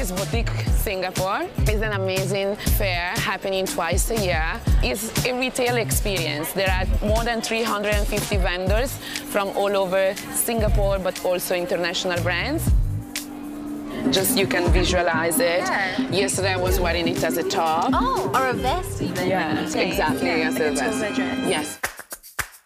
is Boutique Singapore. It's an amazing fair happening twice a year. It's a retail experience. There are more than 350 vendors from all over Singapore, but also international brands. Just you can visualize it. Yeah. Yesterday I was wearing it as a top. Oh, or a vest even. Yeah, exactly. Yeah, As like a a vest. Tova dress. Yes.